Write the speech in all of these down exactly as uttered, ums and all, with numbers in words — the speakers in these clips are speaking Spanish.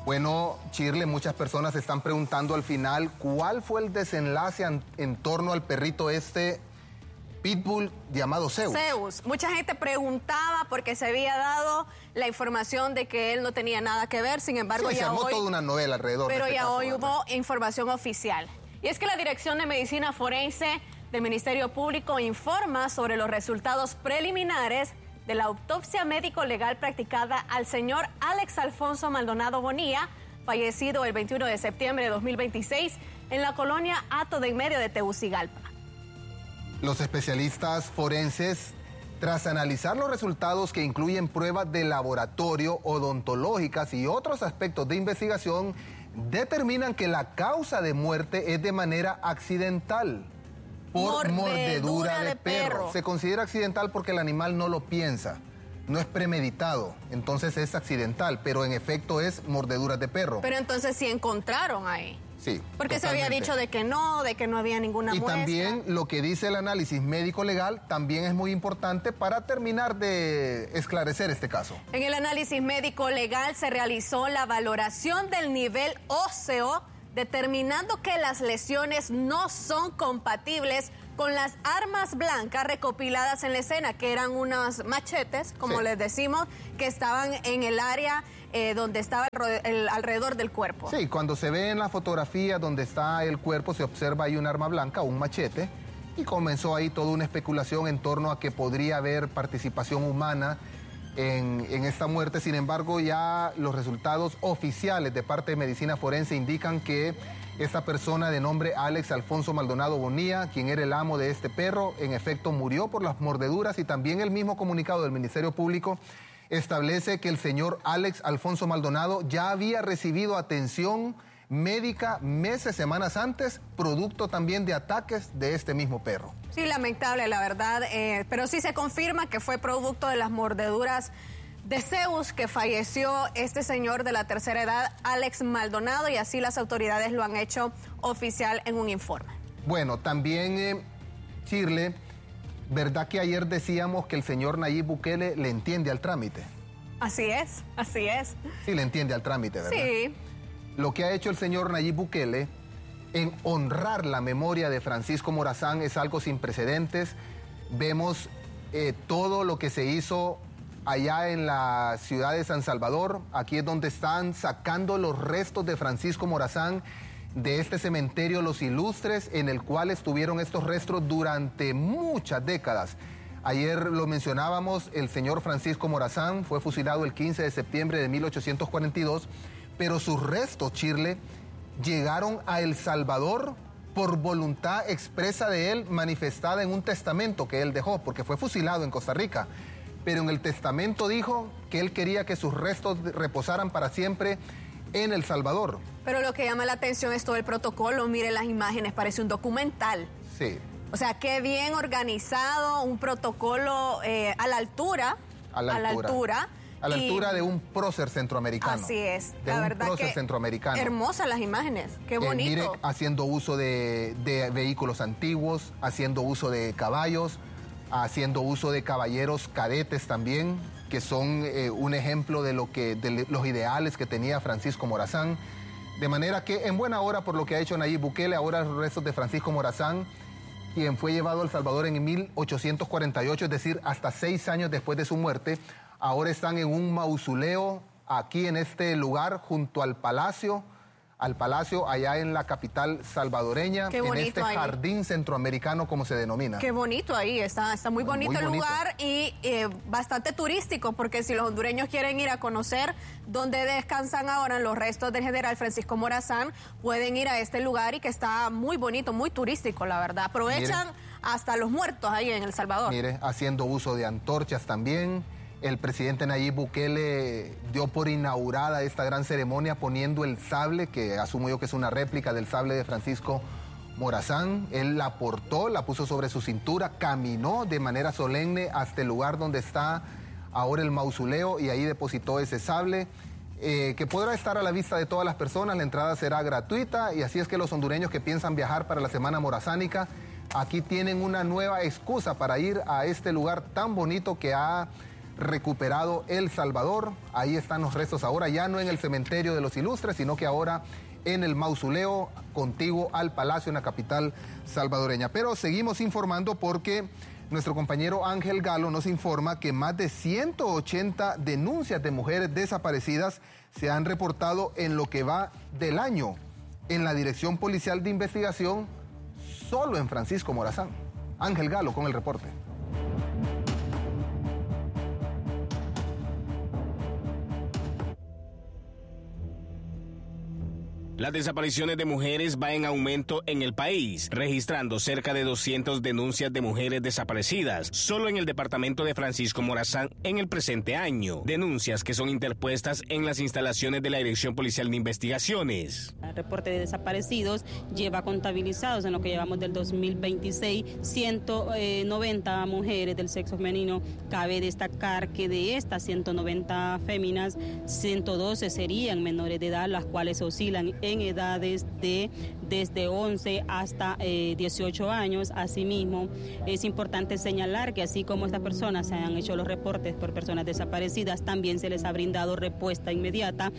Bueno, Shirley, muchas personas se están preguntando al final cuál fue el desenlace en, en torno al perrito este pitbull llamado Zeus. Zeus. Mucha gente preguntaba porque se había dado la información de que él no tenía nada que ver, sin embargo sí, ya se armó hoy, toda una novela alrededor pero de este ya caso, hoy ¿verdad? hubo información oficial. Y es que la Dirección de Medicina Forense del Ministerio Público informa sobre los resultados preliminares de la autopsia médico-legal practicada al señor Alex Alfonso Maldonado Bonilla, fallecido el veintiuno de septiembre de dos mil veintiséis en la colonia Hato de en Medio de Tegucigalpa. Los especialistas forenses, tras analizar los resultados que incluyen pruebas de laboratorio, odontológicas y otros aspectos de investigación, determinan que la causa de muerte es de manera accidental. Por mordedura, mordedura de, de perro. perro. Se considera accidental porque el animal no lo piensa, no es premeditado, entonces es accidental, pero en efecto es mordedura de perro. Pero entonces sí encontraron ahí. Sí. Porque totalmente. Se había dicho de que no, de que no había ninguna y muestra. Y también lo que dice el análisis médico-legal también es muy importante para terminar de esclarecer este caso. En el análisis médico-legal se realizó la valoración del nivel óseo, determinando que las lesiones no son compatibles con las armas blancas recopiladas en la escena, que eran unos machetes, como sí. les decimos, que estaban en el área eh, donde estaba el, el, alrededor del cuerpo. Sí, cuando se ve en la fotografía donde está el cuerpo, se observa ahí un arma blanca, un machete, y comenzó ahí toda una especulación en torno a que podría haber participación humana En, en esta muerte. Sin embargo, ya los resultados oficiales de parte de Medicina Forense indican que esta persona de nombre Alex Alfonso Maldonado Bonilla, quien era el amo de este perro, en efecto murió por las mordeduras, y también el mismo comunicado del Ministerio Público establece que el señor Alex Alfonso Maldonado ya había recibido atención médica meses, semanas antes, producto también de ataques de este mismo perro. Sí, lamentable, la verdad, eh, pero sí se confirma que fue producto de las mordeduras de Zeus que falleció este señor de la tercera edad, Alex Maldonado, y así las autoridades lo han hecho oficial en un informe. Bueno, también, eh, Shirley, ¿verdad que ayer decíamos que el señor Nayib Bukele le entiende al trámite? Así es, así es. Sí, le entiende al trámite, ¿verdad? Sí. Lo que ha hecho el señor Nayib Bukele en honrar la memoria de Francisco Morazán es algo sin precedentes. Vemos eh, todo lo que se hizo allá en la ciudad de San Salvador. Aquí es donde están sacando los restos de Francisco Morazán de este cementerio Los Ilustres, en el cual estuvieron estos restos durante muchas décadas. Ayer lo mencionábamos, el señor Francisco Morazán fue fusilado el quince de septiembre de mil ochocientos cuarenta y dos, pero sus restos, Shirley, llegaron a El Salvador por voluntad expresa de él, manifestada en un testamento que él dejó, porque fue fusilado en Costa Rica. Pero en el testamento dijo que él quería que sus restos reposaran para siempre en El Salvador. Pero lo que llama la atención es todo el protocolo. Miren las imágenes, parece un documental. Sí. O sea, qué bien organizado, un protocolo eh, a la altura. A la altura. A la altura. A la y... altura de un prócer centroamericano. Así es. De la un verdad prócer que centroamericano. Hermosas las imágenes. Qué bonito. Eh, mire, haciendo uso de, de vehículos antiguos, haciendo uso de caballos, haciendo uso de caballeros cadetes también, que son eh, un ejemplo de, lo que, de los ideales que tenía Francisco Morazán. De manera que en buena hora, por lo que ha hecho Nayib Bukele, ahora los restos de Francisco Morazán, quien fue llevado a El Salvador en mil ochocientos cuarenta y ocho, es decir, hasta seis años después de su muerte, ahora están en un mausoleo aquí en este lugar junto al palacio, al palacio allá en la capital salvadoreña, en este ahí. Jardín centroamericano, como se denomina. Qué bonito ahí, está, está muy bonito muy el bonito. lugar y eh, bastante turístico, porque si los hondureños quieren ir a conocer dónde descansan ahora los restos del general Francisco Morazán, pueden ir a este lugar y que está muy bonito, muy turístico, la verdad. Aprovechan mire, hasta los muertos ahí en El Salvador. Mire, haciendo uso de antorchas también. El presidente Nayib Bukele dio por inaugurada esta gran ceremonia poniendo el sable, que asumo yo que es una réplica del sable de Francisco Morazán. Él la portó, la puso sobre su cintura, caminó de manera solemne hasta el lugar donde está ahora el mausoleo y ahí depositó ese sable, eh, que podrá estar a la vista de todas las personas. La entrada será gratuita y así es que los hondureños que piensan viajar para la Semana Morazánica, aquí tienen una nueva excusa para ir a este lugar tan bonito que ha recuperado El Salvador. Ahí están los restos ahora, ya no en el cementerio de los Ilustres, sino que ahora en el mausoleo contiguo al Palacio en la capital salvadoreña. Pero seguimos informando porque nuestro compañero Ángel Galo nos informa que más de ciento ochenta denuncias de mujeres desaparecidas se han reportado en lo que va del año en la Dirección Policial de Investigación, solo en Francisco Morazán. Ángel Galo con el reporte. Las desapariciones de mujeres van en aumento en el país, registrando cerca de doscientas denuncias de mujeres desaparecidas solo en el departamento de Francisco Morazán en el presente año. Denuncias que son interpuestas en las instalaciones de la Dirección Policial de Investigaciones. El reporte de desaparecidos lleva contabilizados en lo que llevamos del dos mil veintiséis ciento noventa mujeres del sexo femenino. Cabe destacar que de estas ciento noventa féminas, ciento doce serían menores de edad, las cuales oscilan en edades de desde once hasta eh, dieciocho años. Asimismo, es importante señalar que así como estas personas se han hecho los reportes por personas desaparecidas, también se les ha brindado respuesta inmediata,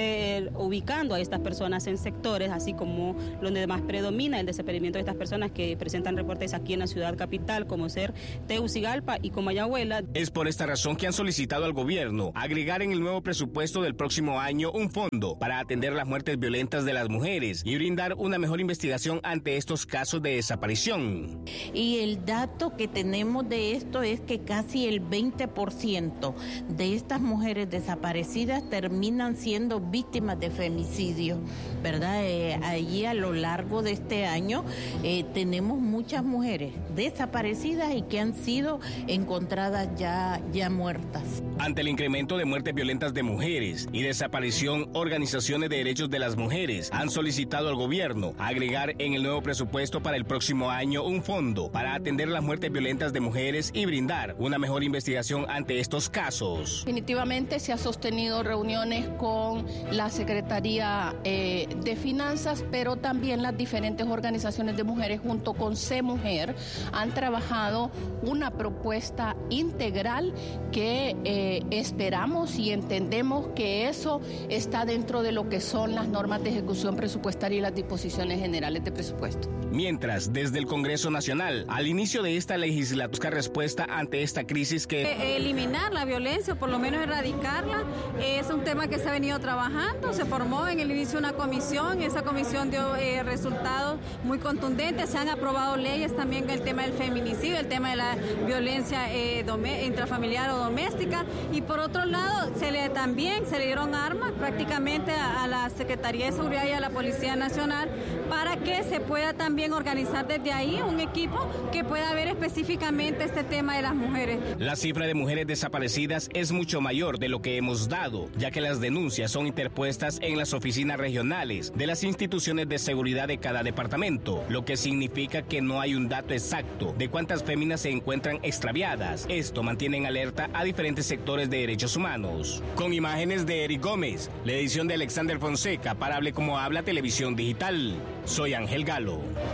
reubicando a estas personas en sectores, así como donde más predomina el desaparecimiento de estas personas que presentan reportes aquí en la ciudad capital, como ser Tegucigalpa y Comayagüela. Es por esta razón que han solicitado al gobierno agregar en el nuevo presupuesto del próximo año un fondo para atender las muertes violentas de las mujeres y brindar una mejor investigación ante estos casos de desaparición. Y el dato que tenemos de esto es que casi el veinte por ciento de estas mujeres desaparecidas terminan siendo víctimas de femicidio, ¿verdad? Eh, allí a lo largo de este año eh, tenemos muchas mujeres desaparecidas y que han sido encontradas ya, ya muertas. Ante el incremento de muertes violentas de mujeres y desaparición, organizaciones de derechos de las mujeres han solicitado al gobierno agregar en el nuevo presupuesto para el próximo año un fondo para atender las muertes violentas de mujeres y brindar una mejor investigación ante estos casos. Definitivamente se ha sostenido reuniones con la Secretaría eh, de Finanzas, pero también las diferentes organizaciones de mujeres junto con C Mujer han trabajado una propuesta integral que eh, esperamos y entendemos que eso está dentro de lo que son las normas de ejecución presupuestaria y las disposiciones generales de presupuesto. Mientras, desde el Congreso Nacional, al inicio de esta legislatura, busca respuesta ante esta crisis que... Eliminar la violencia, o por lo menos erradicarla, es un tema que se ha venido trabajando. Se formó en el inicio una comisión, esa comisión dio eh, resultados muy contundentes. Se han aprobado leyes también con el tema del feminicidio, el tema de la violencia eh, intrafamiliar o doméstica. Y por otro lado, se le, también se le dieron armas prácticamente a, a la Secretaría de Seguridad y a la Policía Nacional para que se pueda también organizar desde ahí un equipo que pueda ver específicamente este tema de las mujeres. La cifra de mujeres desaparecidas es mucho mayor de lo que hemos dado, ya que las denuncias son interpuestas en las oficinas regionales de las instituciones de seguridad de cada departamento, lo que significa que no hay un dato exacto de cuántas féminas se encuentran extraviadas. Esto mantiene en alerta a diferentes sectores de derechos humanos. Con imágenes de Eric Gómez, la edición de Alexander Fonseca para Hable Como Habla Televisión Digital. Soy Ángel Galo.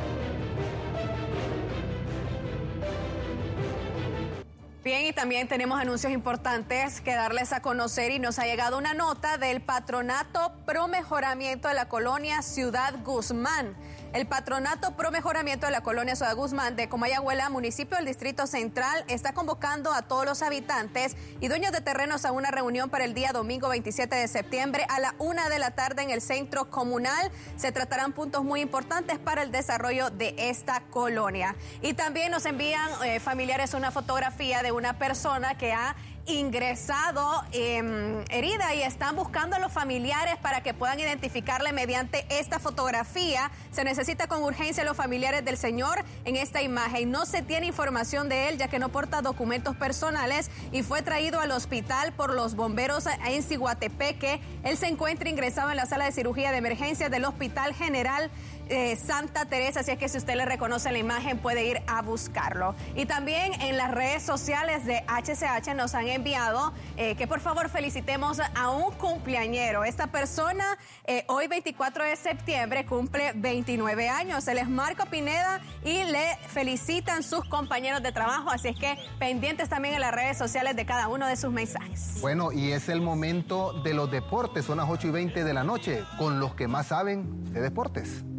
Bien, y también tenemos anuncios importantes que darles a conocer y nos ha llegado una nota del Patronato Pro Mejoramiento de la Colonia Ciudad Guzmán. El Patronato Pro Mejoramiento de la Colonia Ciudad Guzmán de Comayagüela, municipio del Distrito Central, está convocando a todos los habitantes y dueños de terrenos a una reunión para el día domingo veintisiete de septiembre a la una de la tarde en el Centro Comunal. Se tratarán puntos muy importantes para el desarrollo de esta colonia. Y también nos envían eh, familiares una fotografía de una persona que ha ingresado eh, herida y están buscando a los familiares para que puedan identificarle mediante esta fotografía. Se necesita con urgencia a los familiares del señor en esta imagen. No se tiene información de él ya que no porta documentos personales y fue traído al hospital por los bomberos en Ciguatepeque. Él se encuentra ingresado en la sala de cirugía de emergencia del Hospital General eh, Santa Teresa, así es que si usted le reconoce la imagen puede ir a buscarlo. Y también en las redes sociales de H C H nos han enviado eh, que por favor felicitemos a un cumpleañero. Esta persona eh, hoy veinticuatro de septiembre cumple veintinueve años. Él es Marco Pineda y le felicitan sus compañeros de trabajo, así es que pendientes también en las redes sociales de cada uno de sus mensajes. Bueno, y es el momento de los deportes, son las ocho y veinte de la noche, con los que más saben de deportes.